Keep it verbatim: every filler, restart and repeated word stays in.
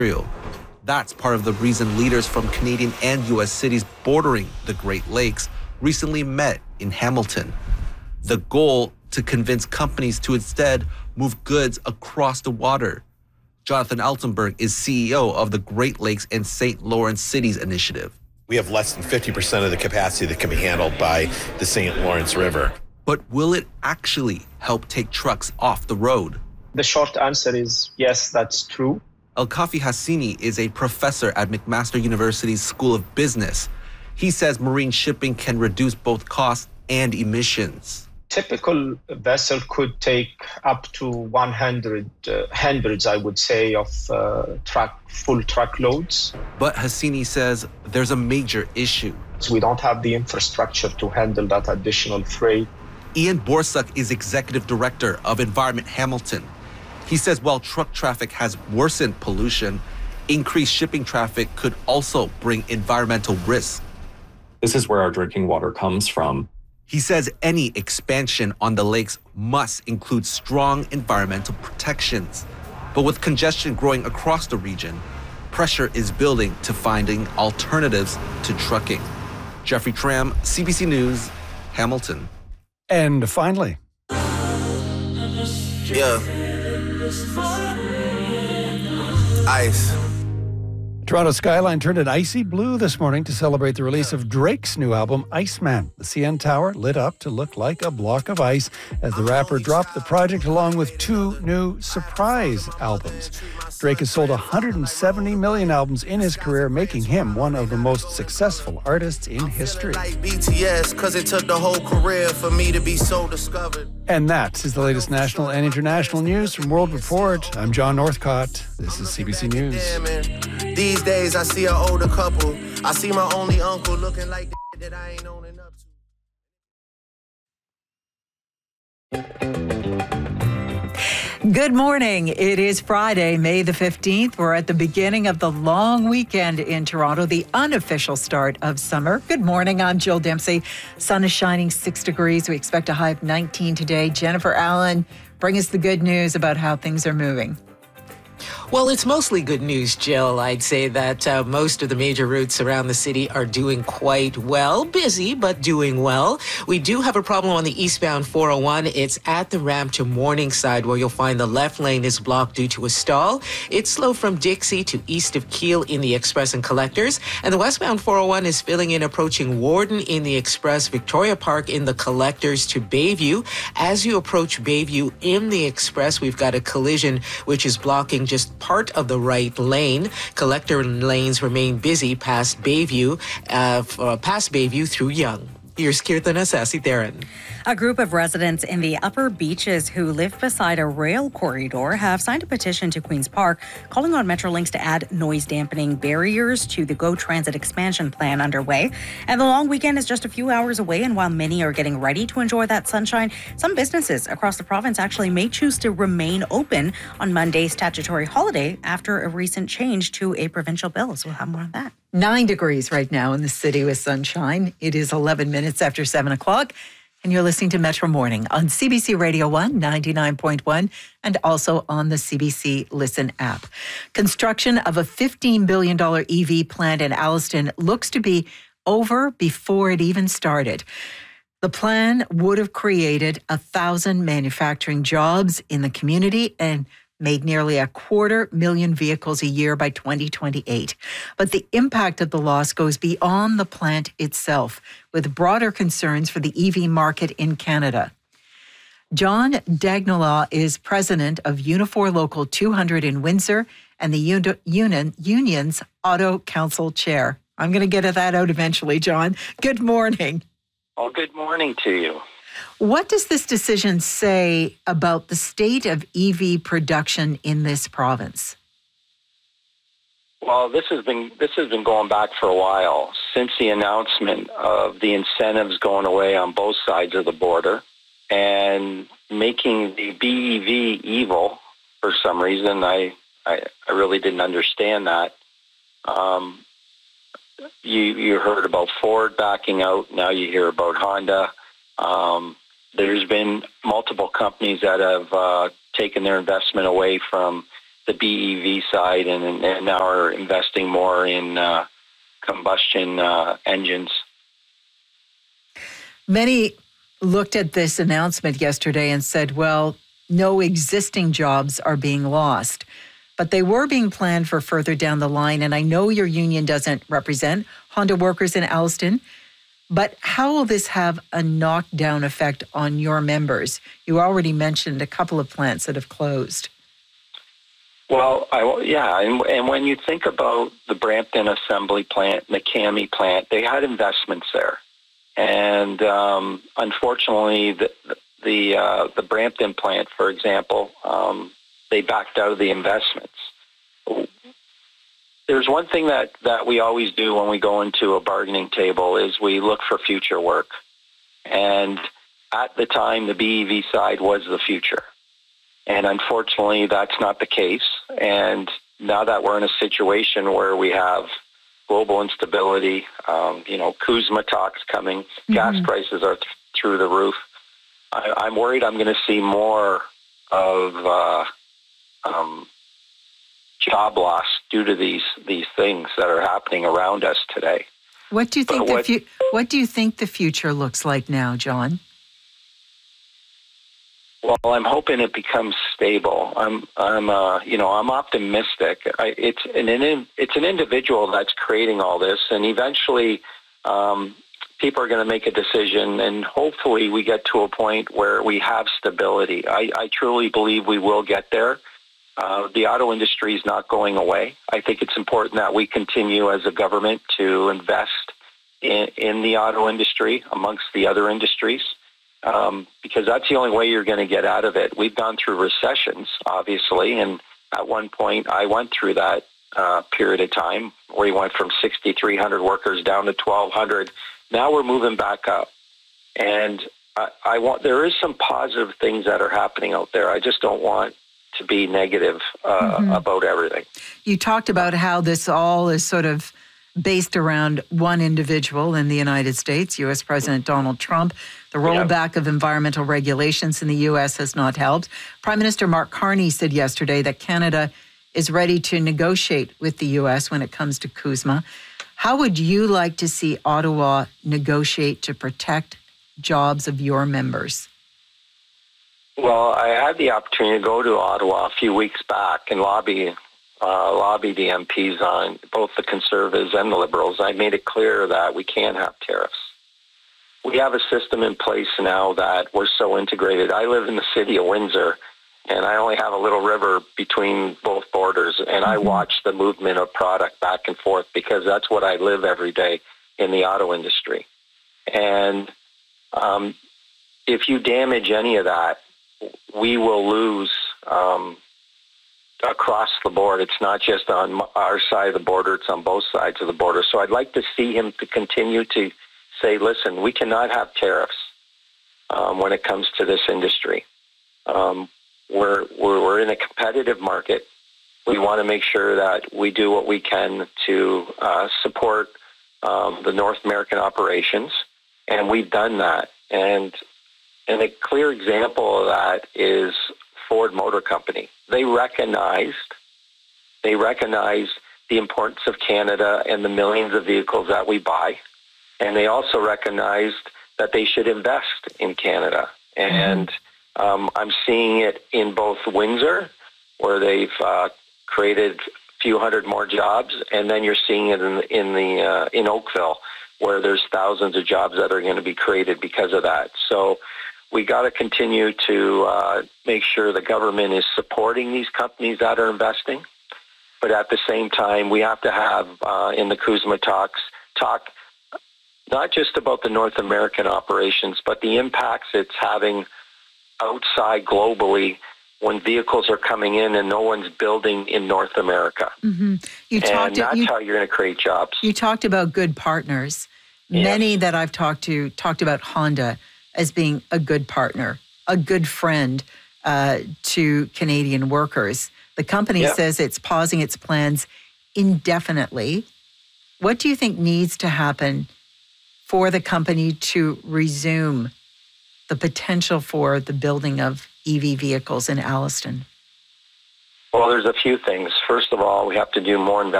That's part of the reason leaders from Canadian and U S cities bordering the Great Lakes recently met in Hamilton. The goal to convince companies to instead move goods across the water. Jonathan Altenberg is C E O of the Great Lakes and Saint Lawrence Cities Initiative. We have less than fifty percent of the capacity that can be handled by the Saint Lawrence River. But will it actually help take trucks off the road? The short answer is yes, that's true. Elkafi Hassini is a professor at McMaster University's School of Business. He says marine shipping can reduce both costs and emissions. Typical vessel could take up to one hundred, uh, hundreds, I would say, of uh, truck, full truckloads. But Hassini says there's a major issue. So we don't have the infrastructure to handle that additional freight. Ian Borsuk is executive director of Environment Hamilton. He says while truck traffic has worsened pollution, increased shipping traffic could also bring environmental risks. This is where our drinking water comes from. He says any expansion on the lakes must include strong environmental protections. But with congestion growing across the region, pressure is building to finding alternatives to trucking. Jeffrey Tram, C B C News, Hamilton. And finally. Yeah. Ice. Toronto skyline turned an icy blue this morning to celebrate the release of Drake's new album, Iceman. The C N Tower lit up to look like a block of ice as the rapper dropped the project along with two new surprise albums. Drake has sold one hundred seventy million albums in his career, making him one of the most successful artists in history. Like B T S, cause it took the whole career for me to be so discovered. And that is the latest national and international news from World Report. I'm John Northcott. This is C B C News. Yeah, man. These days I see an older couple. I see my only uncle looking like the that I ain't owning up to. Good morning. It is Friday, May the fifteenth. We're at the beginning of the long weekend in Toronto, the unofficial start of summer. Good morning. I'm Jill Dempsey. Sun is shining six degrees. We expect a high of nineteen today. Jennifer Allen, bring us the good news about how things are moving. Well, it's mostly good news, Jill. I'd say that uh, most of the major routes around the city are doing quite well. Busy, but doing well. We do have a problem on the eastbound four oh one. It's at the ramp to Morningside, where you'll find the left lane is blocked due to a stall. It's slow from Dixie to east of Keele in the Express and Collectors. And the westbound four oh one is filling in approaching Warden in the Express, Victoria Park in the Collectors to Bayview. As you approach Bayview in the Express, we've got a collision which is blocking just part of the right lane. Collector lanes remain busy past Bayview, uh, uh, past Bayview through Yonge. Here's Kirtana Sasitharan. A group of residents in the Upper Beaches who live beside a rail corridor have signed a petition to Queen's Park calling on Metrolinx to add noise-dampening barriers to the GO Transit expansion plan underway. And the long weekend is just a few hours away, and while many are getting ready to enjoy that sunshine, some businesses across the province actually may choose to remain open on Monday's statutory holiday after a recent change to a provincial bill. So we'll have more on that. Nine degrees right now in the city with sunshine. It is eleven minutes after seven o'clock. And you're listening to Metro Morning on C B C Radio one, ninety-nine point one, and also on the C B C Listen app. Construction of a fifteen billion dollars E V plant in Alliston looks to be over before it even started. The plan would have created a thousand manufacturing jobs in the community and made nearly a quarter million vehicles a year by twenty twenty-eight. But the impact of the loss goes beyond the plant itself, with broader concerns for the E V market in Canada. John Dagnalaw is president of Unifor Local two hundred in Windsor and the Union, Union's Auto Council chair. I'm going to get that out eventually, John. Good morning. Well, good morning to you. What does this decision say about the state of E V production in this province? Well, this has been this has been going back for a while, since the announcement of the incentives going away on both sides of the border and making the B E V evil for some reason. I I, I really didn't understand that. Um, you you heard about Ford backing out. Now you hear about Honda. Um, there's been multiple companies that have uh, taken their investment away from the the B E V side, and, and now are investing more in uh, combustion uh, engines. Many looked at this announcement yesterday and said, well, no existing jobs are being lost, but they were being planned for further down the line. And I know your union doesn't represent Honda workers in Alliston, but how will this have a knockdown effect on your members? You already mentioned a couple of plants that have closed. Well, I, yeah, and, and when you think about the Brampton Assembly Plant and the Kami plant, they had investments there. And um, unfortunately, the the, uh, the Brampton plant, for example, um, they backed out of the investments. There's one thing that, that we always do when we go into a bargaining table is we look for future work. And at the time, the B E V side was the future. And unfortunately, that's not the case. And now that we're in a situation where we have global instability, um, you know, CUSMA talks coming, mm-hmm. gas prices are th- through the roof. I, I'm worried I'm going to see more of uh, um, job loss due to these these things that are happening around us today. What do you think? What, the fu- what do you think the future looks like now, John? Well, I'm hoping it becomes stable. I'm, I'm, uh, you know, I'm optimistic. I, it's an, an, it's an individual that's creating all this, and eventually, um, people are going to make a decision, and hopefully, we get to a point where we have stability. I, I truly believe we will get there. Uh, the auto industry is not going away. I think it's important that we continue as a government to invest in, in the auto industry amongst the other industries. Um, because that's the only way you're going to get out of it. We've gone through recessions, obviously, and at one point I went through that uh, period of time where we went from sixty-three hundred workers down to twelve hundred. Now we're moving back up, and I, I want there is some positive things that are happening out there. I just don't want to be negative uh, mm-hmm. about everything. You talked about how this all is sort of based around one individual in the United States, U S President Donald Trump. The rollback yeah. of environmental regulations in the U S has not helped. Prime Minister Mark Carney said yesterday that Canada is ready to negotiate with the U S when it comes to CUSMA. How would you like to see Ottawa negotiate to protect jobs of your members? Well, I had the opportunity to go to Ottawa a few weeks back and lobby Uh, lobby the M Ps on both the Conservatives and the Liberals. I made it clear that we can't have tariffs. We have a system in place now that we're so integrated. I live in the city of Windsor, and I only have a little river between both borders, and mm-hmm. I watch the movement of product back and forth because that's what I live every day in the auto industry. And um, if you damage any of that, we will lose um across the board. It's not just on our side of the border, it's on both sides of the border. So I'd like to see him to continue to say, listen, we cannot have tariffs um, when it comes to this industry. Um, we're, we're, we're in a competitive market. We want to make sure that we do what we can to uh, support um, the North American operations, and we've done that. And, and a clear example of that is Ford Motor Company. They recognized, they recognized the importance of Canada and the millions of vehicles that we buy, and they also recognized that they should invest in Canada. And um, I'm seeing it in both Windsor, where they've uh, created a few hundred more jobs, and then you're seeing it in in the uh, in Oakville, where there's thousands of jobs that are going to be created because of that. So we got to continue to uh, make sure the government is supporting these companies that are investing. But at the same time, we have to have, uh, in the CUSMA talks, talk not just about the North American operations, but the impacts it's having outside globally when vehicles are coming in and no one's building in North America. Mm-hmm. You and talked, that's you, how you're going to create jobs. You talked about good partners. Yes. Many that I've talked to talked about Honda as being a good partner, a good friend uh, to Canadian workers. The company yep. says it's pausing its plans indefinitely. What do you think needs to happen for the company to resume the potential for the building of E V vehicles in Alliston? Well, there's a few things. First of all, we have to do more investment